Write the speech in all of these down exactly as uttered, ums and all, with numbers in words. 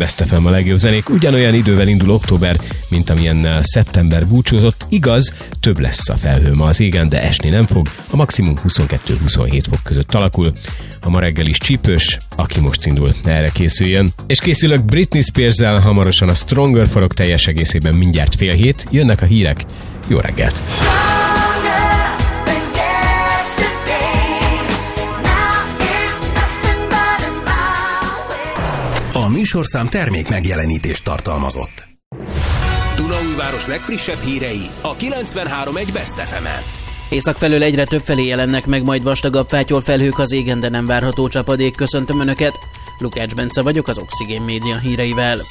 Best ef em a legjobb zenék. Ugyanolyan idővel indul október, mint amilyen szeptember búcsúzott. Igaz, több lesz a felhő ma az égen, de esni nem fog. A maximum huszonkettő-huszonhét fok között alakul. A ma reggel is csípős, aki most indul, erre készüljön. És készülök Britney Spears-el, hamarosan a Stronger forog teljes egészében mindjárt fél hét. Jönnek a hírek. Jó reggelt! A műsorszám termék megjelenítést tartalmazott. Dunaújváros legfrissebb hírei a kilencvenhárom egész egy Best ef emen. Észak felől egyre több felé jelennek meg majd vastagabb fátyol felhők az égen, de nem várható csapadék. Köszöntöm Önöket! Lukács Bence vagyok az Oxigén Média híreivel.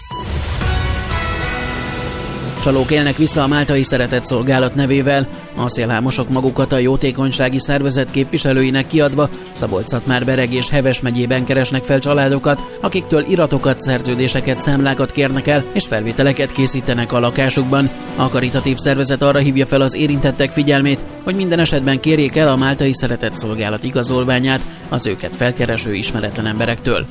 Csalók élnek vissza a Máltai Szeretett Szolgálat nevével. A szélhámosok magukat a jótékonysági szervezet képviselőinek kiadva Szabolcs-Szatmár-Bereg és Heves megyében keresnek fel családokat, akiktől iratokat, szerződéseket, számlákat kérnek el és felvételeket készítenek a lakásukban. A karitatív szervezet arra hívja fel az érintettek figyelmét, hogy minden esetben kérjék el a Máltai Szeretett Szolgálat igazolványát az őket felkereső ismeretlen emberektől.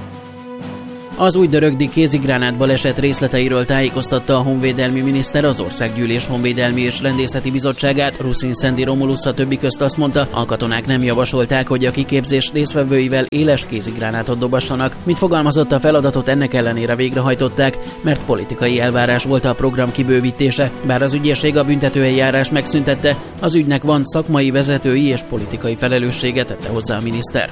Az újdarögdi kézigránát baleset részleteiről tájékoztatta a honvédelmi miniszter az Országgyűlés Honvédelmi és Rendészeti Bizottságát. Ruszin Szendi Romulusz a többi közt azt mondta, a katonák nem javasolták, hogy a kiképzés résztvevőivel éles kézigránátot dobassanak. Mint fogalmazott, a feladatot ennek ellenére végrehajtották, mert politikai elvárás volt a program kibővítése. Bár az ügyészség a büntetőeljárás megszüntette, az ügynek van szakmai, vezetői és politikai felelőssége, tette hozzá a miniszter.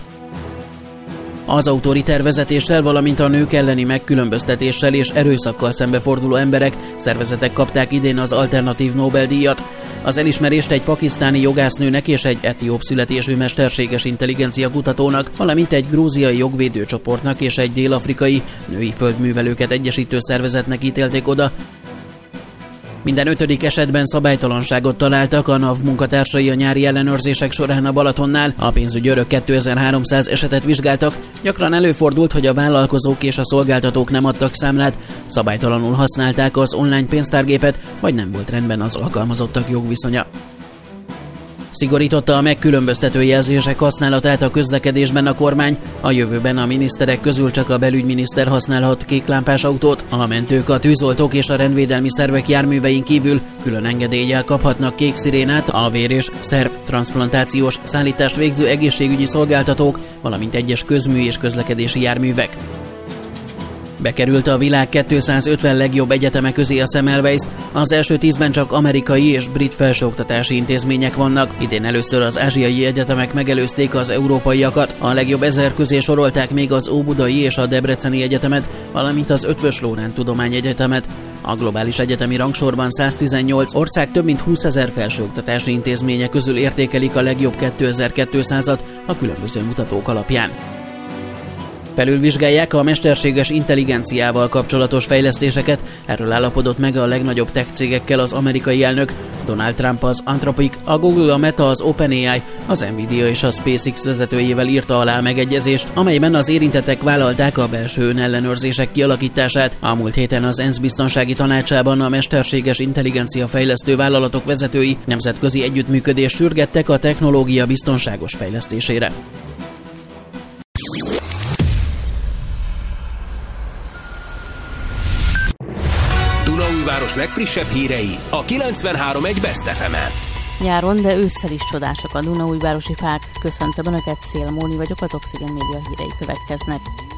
Az autoriter vezetéssel, valamint a nők elleni megkülönböztetéssel és erőszakkal szembeforduló emberek, szervezetek kapták idén az alternatív Nobel-díjat. Az elismerést egy pakisztáni jogásznőnek és egy etióp születésű mesterséges intelligencia kutatónak, valamint egy grúziai jogvédőcsoportnak és egy dél-afrikai női földművelőket egyesítő szervezetnek ítélték oda. Minden ötödik esetben szabálytalanságot találtak a NAV munkatársai a nyári ellenőrzések során a Balatonnál. A pénzügyőrök kétezer-háromszáz esetet vizsgáltak. Gyakran előfordult, hogy a vállalkozók és a szolgáltatók nem adtak számlát, szabálytalanul használták az online pénztárgépet, vagy nem volt rendben az alkalmazottak jogviszonya. Szigorította a megkülönböztető jelzések használatát a közlekedésben a kormány. A jövőben a miniszterek közül csak a belügyminiszter használhat kéklámpás autót, a mentők, a tűzoltók és a rendvédelmi szervek járművein kívül külön engedéllyel kaphatnak kék szirénát a vér- és szervtranszplantációs szállítást végző egészségügyi szolgáltatók, valamint egyes közmű és közlekedési járművek. Bekerült a világ kétszázötven legjobb egyeteme közé a Semmelweis. Az első tízben csak amerikai és brit felsőoktatási intézmények vannak. Idén először az ázsiai egyetemek megelőzték az európaiakat. A legjobb ezer közé sorolták még az Óbudai és a Debreceni Egyetemet, valamint az Eötvös Loránd Tudományegyetemet. A globális egyetemi rangsorban száztizennyolc ország több mint húszezer felsőoktatási intézménye közül értékelik a legjobb kétezer-kétszázat a különböző mutatók alapján. Felülvizsgálják a mesterséges intelligenciával kapcsolatos fejlesztéseket, erről állapodott meg a legnagyobb tech cégekkel az amerikai elnök. Donald Trump az Anthropic, a Google, a Meta, az OpenAI, az Nvidia és a SpaceX vezetőjével írta alá megegyezést, amelyben az érintettek vállalták a belső önellenőrzések kialakítását. A múlt héten az ENSZ biztonsági tanácsában a mesterséges intelligencia fejlesztő vállalatok vezetői nemzetközi együttműködést sürgettek a technológia biztonságos fejlesztésére. Város legfrissebb hírei a kilencvenhárom egész egy Best ef emen. Nyáron, de ősszel is csodásak a dunaújvárosi fák. Köszöntöm Önöket, Szél Móni vagyok, az Oxigén Média hírei következnek.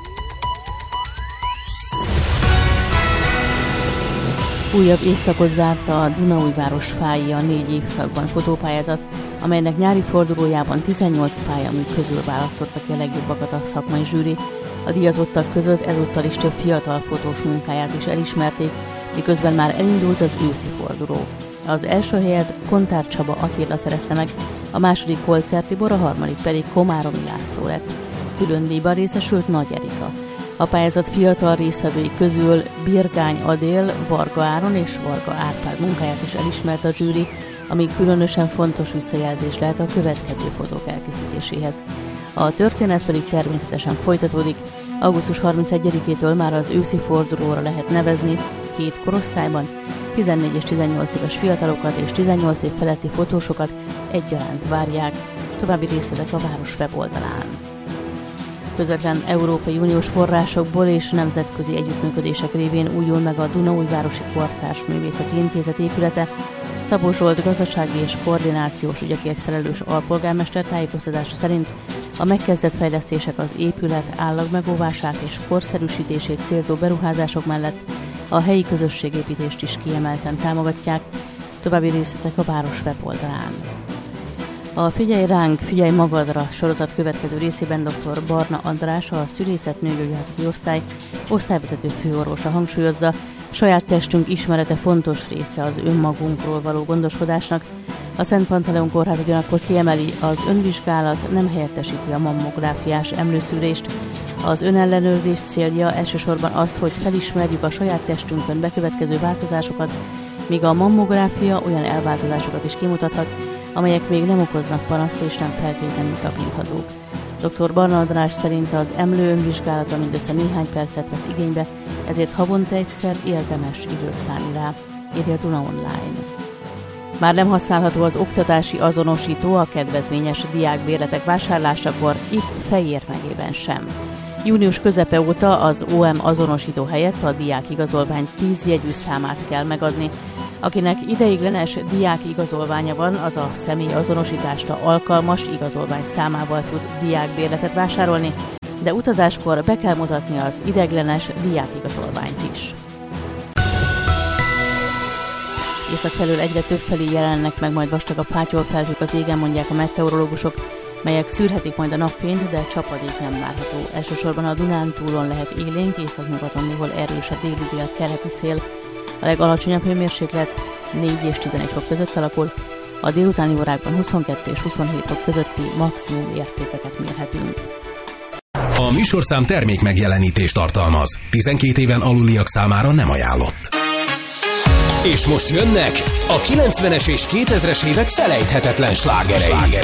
Újabb évszakot zárta a Dunaújváros fái a négy évszakban fotópályázat, amelynek nyári fordulójában tizennyolc pályamű közül választotta ki a legjobbakat a szakmai zsűri. A díjazottak között ezúttal is több fiatal fotós munkáját is elismerték, miközben már elindult az őszi forduló. Az első helyet Kontár Csaba Attila szerezte meg, a második Holzer Tibor, a harmadik pedig Komáromi László lett. Külön díjban részesült Nagy Erika. A pályázat fiatal résztvevői közül Birgány Adél, Varga Áron és Varga Árpád munkáját is elismert a zsűri, ami különösen fontos visszajelzés lehet a következő fotók elkészítéséhez. A történet pedig természetesen folytatódik. augusztus harmincegyedikétől már az őszi fordulóra lehet nevezni, két korosztályban, tizennégy és tizennyolc éves fiatalokat és tizennyolc év feletti fotósokat egyaránt várják. További részletek a város weboldalán. Közvetlen Európai Uniós forrásokból és nemzetközi együttműködések révén újul meg a Dunaújvárosi Kortárs Művészeti Intézet épülete. Szabó Zsolt gazdasági és koordinációs ügyekért felelős alpolgármester tájékoztatása szerint a megkezdett fejlesztések az épület állagmegóvását és korszerűsítését célzó beruházások mellett a helyi közösségépítést is kiemelten támogatják. További részletek a város weboldalán. A Figyelj ránk, figyelj magadra sorozat következő részében dr. Barna András, a szülészet nőgyógyászati osztály osztályvezető főorvosa hangsúlyozza, saját testünk ismerete fontos része az önmagunkról való gondoskodásnak. A Szent Pantaleon Kórház ugyanakkor kiemeli, az önvizsgálat nem helyettesíti a mammográfiás emlőszűrést. Az önellenőrzés célja elsősorban az, hogy felismerjük a saját testünkön bekövetkező változásokat, míg a mammográfia olyan elváltozásokat is kimutathat, amelyek még nem okoznak panaszt és nem feltétlenül tapinthatók. dr. Barna András szerint az emlő önvizsgálata mindössze néhány percet vesz igénybe, ezért havonta egyszer érdemes időt szállni rá, írja Duna Online. Már nem használható az oktatási azonosító a kedvezményes diákbérletek vásárlásakor, itt Fejér megyében sem. Június közepe óta az o em azonosító helyett a diákigazolvány tíz jegyű számát kell megadni. Akinek ideiglenes diákigazolványa van, az a személy azonosításra alkalmas igazolvány számával tud diákbérletet vásárolni, de utazáskor be kell mutatni az ideiglenes diákigazolványt is. Észak felől egyre több felé jelennek meg majd vastagabb fátyolfelhők az égen, mondják a meteorológusok, melyek szűrhetik majd a napfényt, de csapadék nem várható. Elsősorban a Dunántúlon lehet élénk, északnyugaton néhol erős a déli dél-keleti szél. A legalacsonyabb hőmérséklet négy és tizenegy fok között alakul, a délutáni órákban huszonkettő és huszonhét fok közötti maximum értékeket mérhetünk. A műsorszám termék megjelenítést tartalmaz. tizenkét éven aluliak számára nem ajánlott. És most jönnek a kilencvenes és kétezres évek felejthetetlen slágerei.